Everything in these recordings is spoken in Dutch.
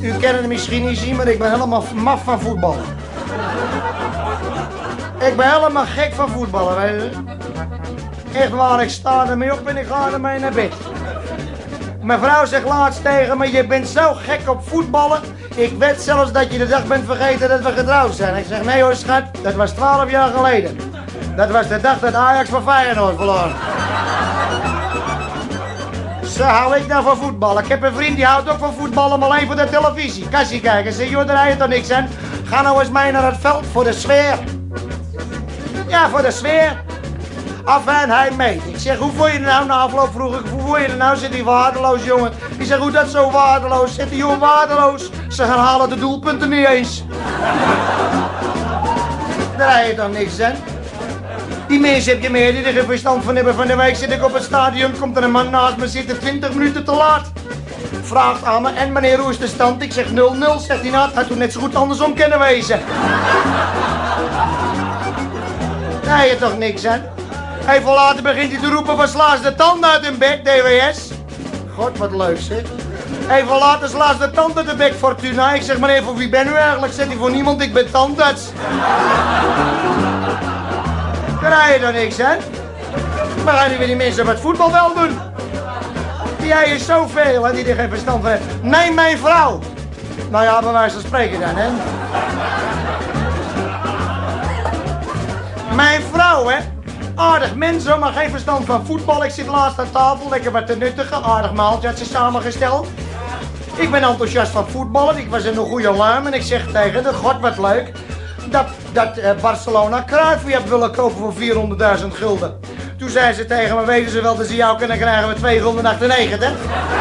U kent het misschien niet zien, maar ik ben helemaal maf van voetballen. Ik ben helemaal gek van voetballen, weet je. Echt waar, ik sta ermee op en ik ga ermee naar bed. Mijn vrouw zegt laatst tegen me, je bent zo gek op voetballen. Ik weet zelfs dat je de dag bent vergeten dat we getrouwd zijn. Ik zeg, nee hoor schat, dat was 12 jaar geleden. Dat was de dag dat Ajax van Feyenoord verloor. Zo hou ik nou van voetballen. Ik heb een vriend die houdt ook van voetballen, maar alleen voor de televisie. Kassie kijken, zeg joh, daar rijdt er niks aan. Ga nou eens mee naar het veld voor de sfeer. Ja, voor de sfeer. Afijn, hij mee. Ik zeg, hoe voel je er nou? Na afloop vroeg ik, hoe voel je er nou? Zit hij waardeloos, jongen? Ik zeg, hoe dat zo waardeloos? Zit die jongen waardeloos? Ze gaan halen de doelpunten niet eens. Daar rijdt je dan niks aan. Die mensen heb je meer die er geen verstand van hebben. Van de week zit ik op het stadion, komt er een man naast me zitten 20 minuten te laat. Vraagt aan me, en meneer, hoe is de stand? Ik zeg 0-0, zegt hij, nou, het had toen net zo goed andersom kunnen wezen. Daar heb je toch niks aan? Even later begint hij te roepen, van sla de tanden uit hun bek, DWS. God, wat leuk zeg. Even later sla de tanden uit de bek, Fortuna. Ik zeg, meneer, voor wie ben u eigenlijk? Zegt hij, voor niemand, ik ben tandarts. Daar rijd je dan niks, hè? Maar gaan nu weer die mensen op het voetbal wel doen. Jij is zoveel, hè, die er geen verstand van heeft. Neem mijn vrouw. Nou ja, bij wijze van spreken dan, hè. Mijn vrouw, hè. Aardig mens, maar geen verstand van voetbal. Ik zit laatst aan tafel, lekker wat te nuttigen. Aardig maaltje had ze samengesteld. Ik ben enthousiast van voetballen. Ik was in een goede luim en ik zeg tegen de god, wat leuk. Dat Barcelona Cruyff hebt willen kopen voor 400.000 gulden. Toen zei ze tegen me, weten ze wel dat ze jou kunnen krijgen met 2,98 gulden.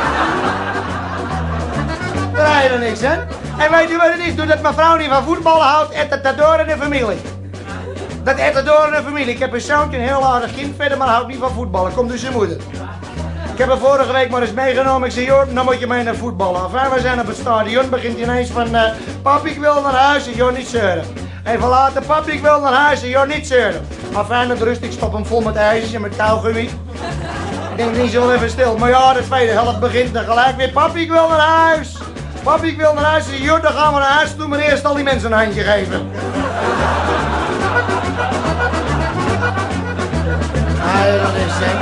Daar rijdt er niks, hè? En weet u wat het is? Doordat mijn vrouw niet van voetballen houdt, eet het door in de familie. Dat eet het door in de familie. Ik heb een zoontje, een heel aardig kind verder, maar houdt niet van voetballen. Komt dus zijn moeder. Ik heb er vorige week maar eens meegenomen. Ik zei, joh, dan moet je mee naar voetballen. Enfin, we zijn op het stadion. Begint hij ineens van, papi, ik wil naar huis. Ik joh, niet zeuren. Even later, papi, ik wil naar huis. Ik joh, niet zeuren. Enfin, met rust, ik stop hem vol met ijzers en met kauwgummi. Ik denk niet zo even stil. Maar ja, de tweede helft begint dan gelijk weer. Papi, ik wil naar huis. Papi, ik wil naar huis. Ik zeg, joh, dan gaan we naar huis toe. Maar eerst al die mensen een handje geven. Ah, dat is het.